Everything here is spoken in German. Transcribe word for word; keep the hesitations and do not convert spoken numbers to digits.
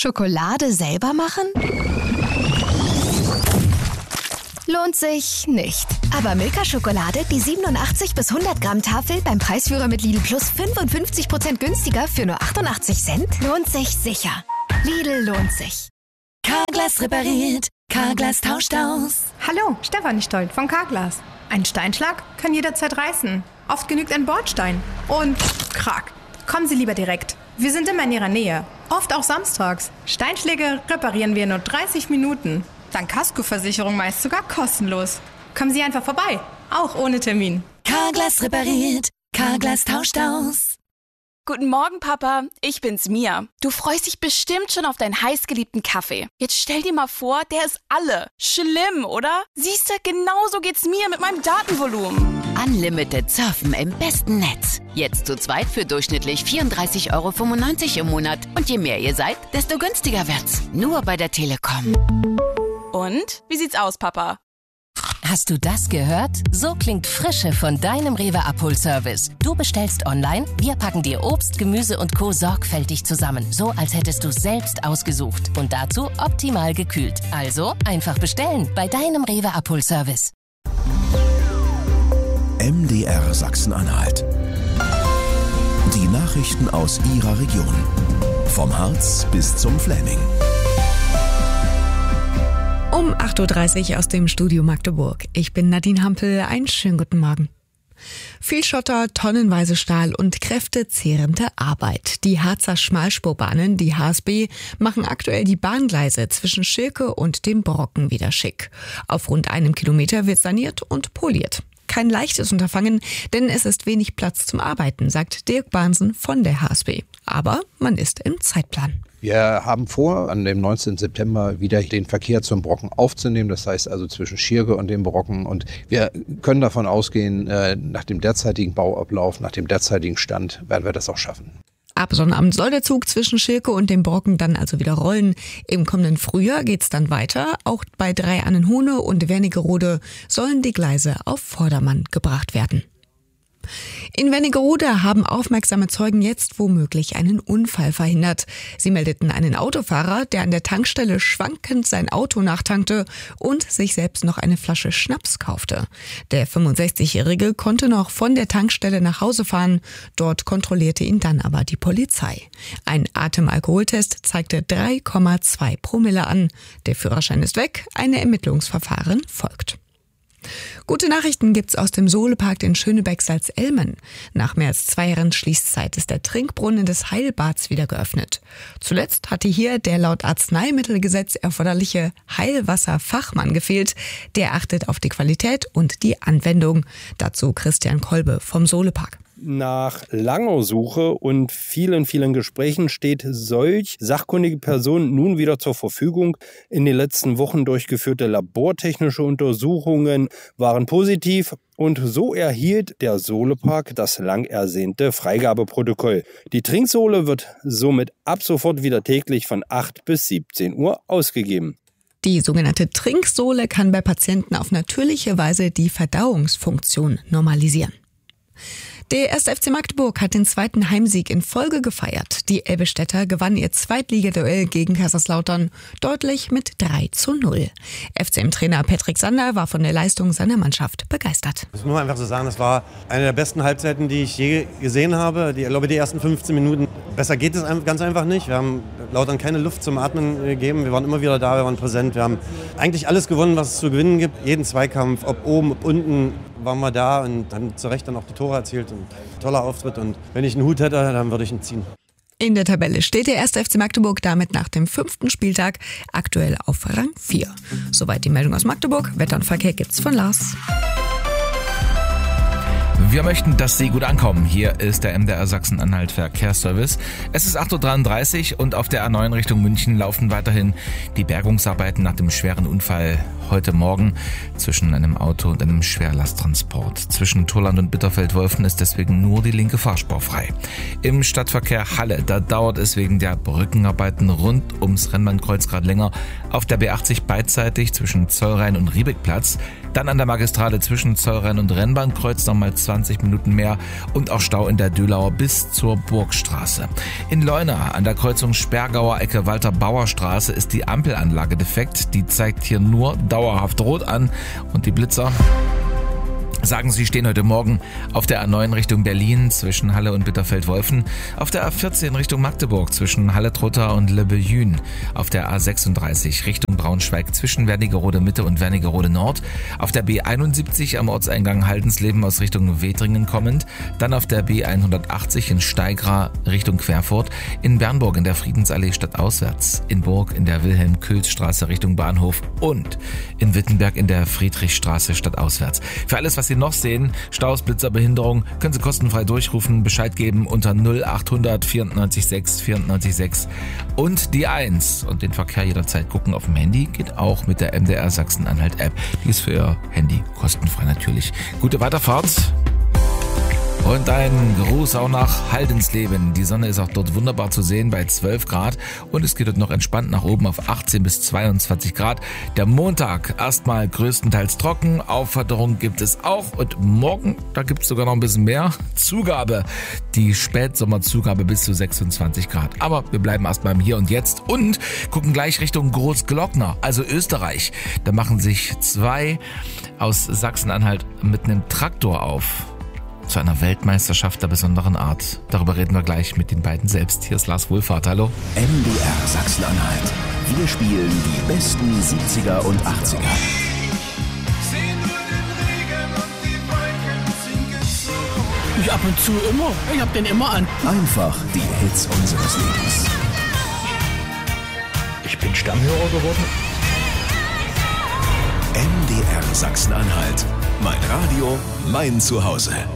Schokolade selber machen? Lohnt sich nicht. Aber Milka-Schokolade, die siebenundachtzig bis hundert Gramm Tafel beim Preisführer mit Lidl Plus fünfundfünfzig Prozent günstiger für nur achtundachtzig Cent, lohnt sich sicher. Lidl lohnt sich. Carglass repariert, Carglass tauscht aus. Hallo, Stefanie Stolt von Carglass. Ein Steinschlag kann jederzeit reißen. Oft genügt ein Bordstein. Und krack. Kommen Sie lieber direkt. Wir sind immer in Ihrer Nähe. Oft auch samstags. Steinschläge reparieren wir in nur dreißig Minuten. Dank Kaskoversicherung meist sogar kostenlos. Kommen Sie einfach vorbei. Auch ohne Termin. Carglass repariert, Carglass tauscht aus. Guten Morgen, Papa. Ich bin's, Mia. Du freust dich bestimmt schon auf deinen heißgeliebten Kaffee. Jetzt stell dir mal vor, der ist alle. Schlimm, oder? Siehste, genauso geht's mir mit meinem Datenvolumen. Unlimited surfen im besten Netz. Jetzt zu zweit für durchschnittlich vierunddreißig Euro fünfundneunzig im Monat. Und je mehr ihr seid, desto günstiger wird's. Nur bei der Telekom. Und? Wie sieht's aus, Papa? Hast du das gehört? So klingt Frische von deinem Rewe-Abholservice. Du bestellst online, wir packen dir Obst, Gemüse und Co. sorgfältig zusammen. So, als hättest du selbst ausgesucht. Und dazu optimal gekühlt. Also einfach bestellen bei deinem Rewe-Abholservice. M D R Sachsen-Anhalt. Die Nachrichten aus Ihrer Region. Vom Harz bis zum Fläming. Um acht Uhr dreißig aus dem Studio Magdeburg. Ich bin Nadine Hampel. Einen schönen guten Morgen. Viel Schotter, tonnenweise Stahl und kräftezehrende Arbeit. Die Harzer Schmalspurbahnen, die H S B, machen aktuell die Bahngleise zwischen Schirke und dem Brocken wieder schick. Auf rund einem Kilometer wird saniert und poliert. Kein leichtes Unterfangen, denn es ist wenig Platz zum Arbeiten, sagt Dirk Bahnsen von der H S B. Aber man ist im Zeitplan. Wir haben vor, an dem neunzehnten September wieder den Verkehr zum Brocken aufzunehmen. Das heißt also zwischen Schirke und dem Brocken. Und wir können davon ausgehen, nach dem derzeitigen Bauablauf, nach dem derzeitigen Stand, werden wir das auch schaffen. Ab Sonnabend soll der Zug zwischen Schirke und dem Brocken dann also wieder rollen. Im kommenden Frühjahr geht's dann weiter. Auch bei Drei-Annenhohne und Wernigerode sollen die Gleise auf Vordermann gebracht werden. In Wernigerode haben aufmerksame Zeugen jetzt womöglich einen Unfall verhindert. Sie meldeten einen Autofahrer, der an der Tankstelle schwankend sein Auto nachtankte und sich selbst noch eine Flasche Schnaps kaufte. Der fünfundsechzigjährige konnte noch von der Tankstelle nach Hause fahren. Dort kontrollierte ihn dann aber die Polizei. Ein Atemalkoholtest zeigte drei Komma zwei Promille an. Der Führerschein ist weg, ein Ermittlungsverfahren folgt. Gute Nachrichten gibt's aus dem Solepark in Schönebeck-Salzelmen. Nach mehr als zwei Jahren Schließzeit ist der Trinkbrunnen des Heilbads wieder geöffnet. Zuletzt hatte hier der laut Arzneimittelgesetz erforderliche Heilwasserfachmann gefehlt. Der achtet auf die Qualität und die Anwendung. Dazu Christian Kolbe vom Solepark. Nach langer Suche und vielen, vielen Gesprächen steht solch sachkundige Person nun wieder zur Verfügung. In den letzten Wochen durchgeführte labortechnische Untersuchungen waren positiv und so erhielt der Solepark das lang ersehnte Freigabeprotokoll. Die Trinksohle wird somit ab sofort wieder täglich von acht bis siebzehn Uhr ausgegeben. Die sogenannte Trinksohle kann bei Patienten auf natürliche Weise die Verdauungsfunktion normalisieren. Der erste F C Magdeburg hat den zweiten Heimsieg in Folge gefeiert. Die Elbestädter gewannen ihr Zweitligaduell gegen Kaiserslautern deutlich mit drei zu null. F C M-Trainer Patrick Sander war von der Leistung seiner Mannschaft begeistert. Ich muss nur einfach so sagen, das war eine der besten Halbzeiten, die ich je gesehen habe. Die, ich glaube, die ersten fünfzehn Minuten, besser geht es ganz einfach nicht. Wir haben Lautern keine Luft zum Atmen gegeben. Wir waren immer wieder da, wir waren präsent. Wir haben eigentlich alles gewonnen, was es zu gewinnen gibt. Jeden Zweikampf, ob oben, ob unten, waren wir da und haben zu Recht dann auch die Tore erzielt. Und toller Auftritt und wenn ich einen Hut hätte, dann würde ich ihn ziehen. In der Tabelle steht der erste F C Magdeburg damit nach dem fünften Spieltag aktuell auf Rang vier. Soweit die Meldung aus Magdeburg. Wetter und Verkehr gibt's von Lars. Wir möchten, dass Sie gut ankommen. Hier ist der M D R Sachsen-Anhalt Verkehrsservice. Es ist acht Uhr dreiunddreißig und auf der A neun Richtung München laufen weiterhin die Bergungsarbeiten nach dem schweren Unfall heute Morgen zwischen einem Auto und einem Schwerlasttransport. Zwischen Turland und Bitterfeld-Wolfen ist deswegen nur die linke Fahrspur frei. Im Stadtverkehr Halle, da dauert es wegen der Brückenarbeiten rund ums Rennbahnkreuz gerade länger. Auf der B achtzig beidseitig zwischen Zollrhein und Riebeckplatz. Dann an der Magistrale zwischen Zollrhein und Rennbahnkreuz nochmal zwanzig Minuten mehr und auch Stau in der Dölauer bis zur Burgstraße. In Leuna an der Kreuzung Sperrgauer Ecke Walter-Bauer-Straße ist die Ampelanlage defekt. Die zeigt hier nur dauerhaft rot an und die Blitzer sagen, sie stehen heute Morgen auf der A neun Richtung Berlin zwischen Halle und Bitterfeld-Wolfen, auf der A vierzehn Richtung Magdeburg zwischen Halle-Trotha und Le Bellune, auf der A sechsunddreißig Richtung Braunschweig zwischen Wernigerode Mitte und Wernigerode Nord, auf der B einundsiebzig am Ortseingang Haldensleben aus Richtung Wetringen kommend, dann auf der B hundertachtzig in Steigra Richtung Querfurt, in Bernburg in der Friedensallee stadtauswärts, in Burg in der Wilhelm-Külz-Straße Richtung Bahnhof und in Wittenberg in der Friedrichstraße stadtauswärts. Für alles, was Sie noch sehen, Staus, Blitzer, Behinderung, können Sie kostenfrei durchrufen, Bescheid geben unter null achthundert vierundneunzig sechs vierundneunzig sechs und die eins. Und den Verkehr jederzeit gucken auf dem Handy geht auch mit der M D R Sachsen-Anhalt App. Die ist für Ihr Handy kostenfrei natürlich. Gute Weiterfahrt. Und ein Gruß auch nach Haldensleben. Die Sonne ist auch dort wunderbar zu sehen bei zwölf Grad und es geht dort noch entspannt nach oben auf achtzehn bis zweiundzwanzig Grad. Der Montag erstmal größtenteils trocken, Aufwärterung gibt es auch und morgen, da gibt es sogar noch ein bisschen mehr, Zugabe. Die Spätsommerzugabe bis zu sechsundzwanzig Grad. Aber wir bleiben erstmal im Hier und Jetzt und gucken gleich Richtung Großglockner, also Österreich. Da machen sich zwei aus Sachsen-Anhalt mit einem Traktor auf. Zu einer Weltmeisterschaft der besonderen Art. Darüber reden wir gleich mit den beiden selbst. Hier ist Lars Wohlfahrt, hallo. M D R Sachsen-Anhalt. Wir spielen die besten siebziger und achtziger. Ich ab und zu immer. Ich hab den immer an. Einfach die Hits unseres Lebens. Ich bin Stammhörer geworden. M D R Sachsen-Anhalt. Mein Radio, mein Zuhause.